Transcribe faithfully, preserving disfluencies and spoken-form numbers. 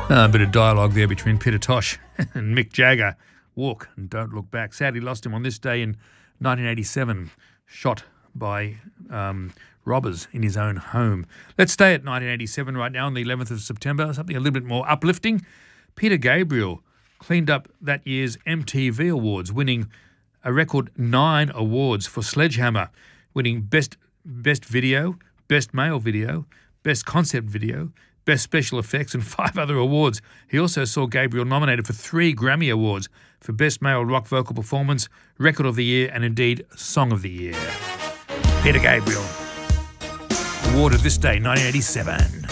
A bit of dialogue there between Peter Tosh and Mick Jagger. Walk and Don't Look Back. Sadly lost him on this day in nineteen eighty-seven, shot by um, robbers in his own home. Let's stay at nineteen eighty-seven right now on the eleventh of September, something a little bit more uplifting. Peter Gabriel cleaned up that year's M T V Awards, winning a record nine awards for Sledgehammer, winning Best Best Video, Best Male Video, Best Concept Video, Best Special Effects and five other awards. He also saw Gabriel nominated for three Grammy Awards for Best Male Rock Vocal Performance, Record of the Year and indeed Song of the Year. Peter Gabriel, awarded this day, nineteen eighty-seven.